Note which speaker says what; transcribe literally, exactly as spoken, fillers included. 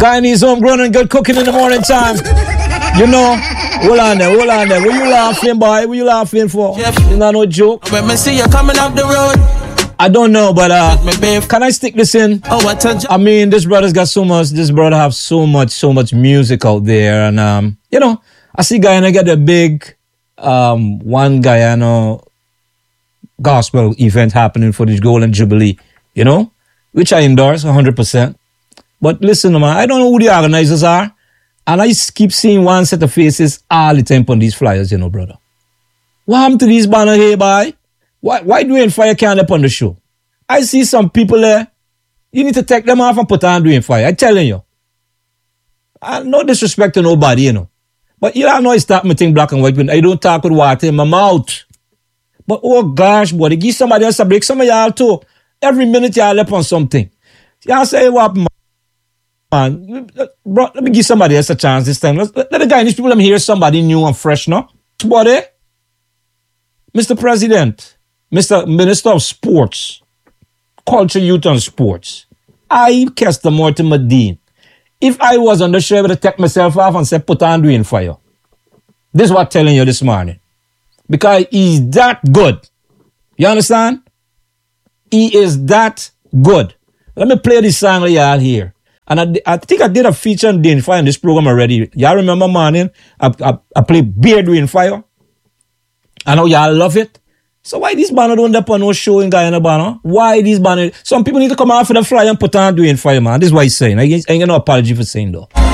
Speaker 1: Guyanese homegrown and good cooking in the morning time. You know, hold on there, hold on there. What you laughing, boy? What you laughing for? Jeff. It's not no joke.
Speaker 2: When me see you coming up the road,
Speaker 1: I don't know, but uh, can I stick this in?
Speaker 2: Oh, I told you.
Speaker 1: I mean, this brother's got so much. This brother have so much, so much music out there, and um, you know, I see Guyana get a big um one Guyana gospel event happening for this Golden Jubilee, you know, which I endorse one hundred percent. But listen, man, I don't know who the organizers are. And I keep seeing one set of faces all the time on these flyers, you know, brother. What happened to these banners here, boy? Why, why Dwayne Fire can't up on the show? I see some people there. You need to take them off and put on Dwayne Fire. I'm telling you. I'm no disrespect to nobody, you know. But you don't know I start my thing black and white when I don't talk with water in my mouth. But oh gosh, boy, they give somebody else a break. Some of y'all too. Every minute y'all up on something. Y'all say, what, man? Man, bro, let me give somebody else a chance this time. Let, let the guy, these people, let me hear somebody new and fresh, no? Buddy, Mister President, Mister Minister of Sports, Culture, Youth and Sports, I, Kester Morton Medine, if I was on the show, I would have take myself off and say, put on Dwayne Fire. This is what I'm telling you this morning. Because he's that good. You understand? He is that good. Let me play this song that y'all hear. And I, I think I did a feature on Dwayne Fire in this program already. Y'all remember, morning? I, I, I played Beer Dwayne Fire. I know y'all love it. So why these banners don't up on no show in Guyana, banner? Why these banners? Some people need to come out for the fly and put on Dwayne Fire, man. This is what he's saying. I ain't, I ain't got no apology for saying though.